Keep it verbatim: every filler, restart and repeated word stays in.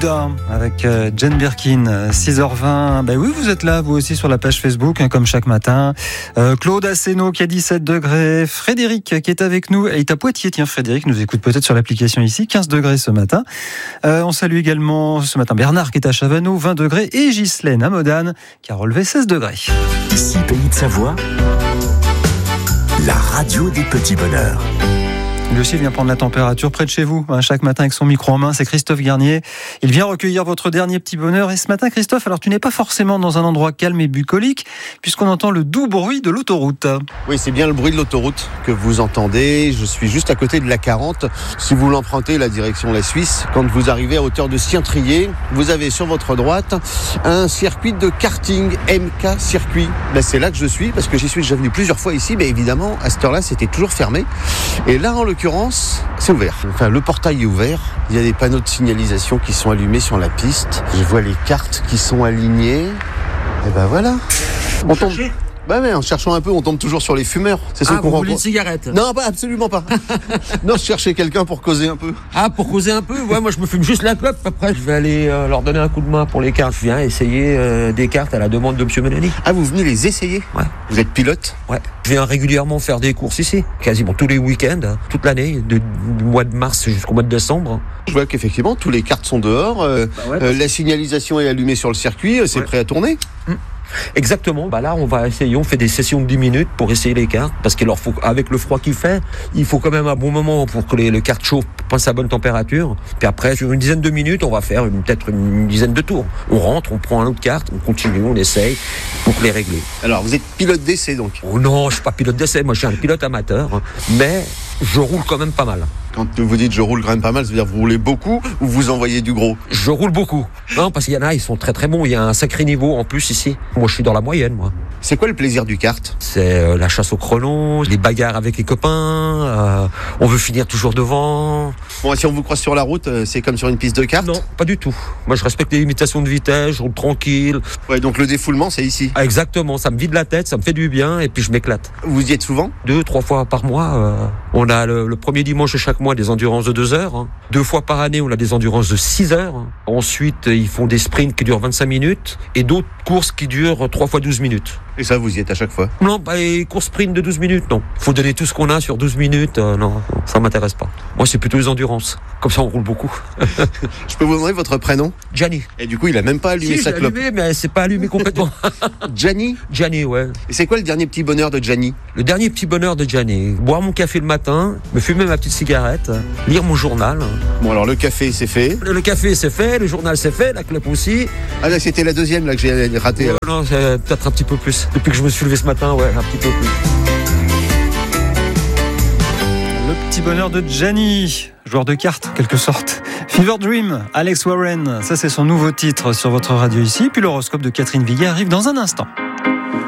Bouddha avec Jane Birkin, six heures vingt. Ben oui, vous êtes là, vous aussi, sur la page Facebook, hein, comme chaque matin. Euh, Claude Asséno qui a dix-sept degrés. Frédéric qui est avec nous. Il est à Poitiers, tiens, Frédéric nous écoute peut-être sur l'application ici, quinze degrés ce matin. Euh, on salue également ce matin Bernard qui est à Chavano, vingt degrés. Et Ghislaine à Modane qui a relevé seize degrés. Ici, Pays de Savoie, la radio des petits bonheurs. Lui aussi vient prendre la température près de chez vous, hein, chaque matin avec son micro en main. C'est Christophe Garnier. Il vient recueillir votre dernier petit bonheur. Et ce matin, Christophe, alors tu n'es pas forcément dans un endroit calme et bucolique, puisqu'on entend le doux bruit de l'autoroute. Oui, c'est bien le bruit de l'autoroute que vous entendez. Je suis juste à côté de la quarante. Si vous l'empruntez, la direction la Suisse, quand vous arrivez à hauteur de Sien-Trier, vous avez sur votre droite un circuit de karting, M K Circuit. Ben, c'est là que je suis, parce que j'y suis déjà venu plusieurs fois ici, mais évidemment, à cette heure-là, c'était toujours fermé. Et là, en l'occurrence, c'est ouvert. Enfin, le portail est ouvert. Il y a des panneaux de signalisation qui sont allumés sur la piste. Je vois les cartes qui sont alignées. Et ben voilà. On tombe. Bah ouais, en cherchant un peu, on tombe toujours sur les fumeurs. C'est ceux ah, qu'on vous voulez rencontre. une cigarette? Non, pas absolument pas. Non, je cherchais quelqu'un pour causer un peu. Ah, pour causer un peu? Ouais, moi je me fume juste la clope. Après, je vais aller euh, leur donner un coup de main pour les cartes. Je viens essayer euh, des cartes à la demande de Monsieur Mélanie. Ah, vous venez les essayer? Ouais. Vous êtes pilote? Ouais. Je viens régulièrement faire des courses ici, quasiment tous les week-ends, hein, toute l'année, de, du mois de mars jusqu'au mois de décembre. Je vois qu'effectivement, tous les cartes sont dehors. Euh, bah ouais, euh, la signalisation est allumée sur le circuit. C'est ouais. prêt à tourner. Mmh. Exactement, bah là on va essayer, on fait des sessions de dix minutes pour essayer les cartes, parce qu'il leur faut, avec le froid qu'il fait, il faut quand même un bon moment pour que les, les cartes chauffent, passent à bonne température. Puis après, sur une dizaine de minutes, on va faire une, peut-être une dizaine de tours. On rentre, on prend un autre carte, on continue, on essaye pour les régler. Alors vous êtes pilote d'essai donc? Oh non, je suis pas pilote d'essai, moi je suis un pilote amateur, mais je roule quand même pas mal. Quand vous dites je roule quand même pas mal, ça veut dire vous roulez beaucoup ou vous envoyez du gros? Je roule beaucoup. Non, parce qu'il y en a, ils sont très très bons. Il y a un sacré niveau en plus ici. Moi, je suis dans la moyenne, moi. C'est quoi le plaisir du kart? C'est euh, la chasse au chrono, les bagarres avec les copains. Euh, on veut finir toujours devant. Bon, si on vous croise sur la route, c'est comme sur une piste de kart? Non, pas du tout. Moi, je respecte les limitations de vitesse, je roule tranquille. Ouais, donc le défoulement, c'est ici? Ah, exactement. Ça me vide la tête, ça me fait du bien et puis je m'éclate. Vous y êtes souvent? Deux, trois fois par mois. Euh, on a le, le premier dimanche de chaque mois des endurances de deux heures. Hein. Deux fois par année, on a des endurances de six heures. Hein. Ensuite, ils font des sprints qui durent vingt-cinq minutes et d'autres courses qui durent trois fois douze minutes. Et ça, vous y êtes à chaque fois? Non, bah, les courses sprint de douze minutes, non. Faut donner tout ce qu'on a sur douze minutes, euh, non, ça m'intéresse pas. Moi, c'est plutôt les endurances. Comme ça, on roule beaucoup. Je peux vous demander votre prénom? Gianni. Et du coup, il a même pas allumé si, sa clope. Allumé, mais c'est pas allumé complètement. Gianni? Gianni, ouais. Et c'est quoi le dernier petit bonheur de Gianni? Le dernier petit bonheur de Gianni, boire mon café le matin, me fumer ma petite cigarette, lire mon journal. Bon, alors le café, c'est fait. Le, le café, c'est fait, le journal, c'est fait, la clope aussi. Ah là, c'était la deuxième là que j'ai raté. Oh, non, c'est peut-être un petit peu plus. Depuis que je me suis levé ce matin, ouais, un petit peu plus. Le petit bonheur de Gianni, joueur de cartes, en quelque sorte. Fever Dream, Alex Warren, ça c'est son nouveau titre sur votre radio ici. Puis l'horoscope de Catherine Viguet arrive dans un instant.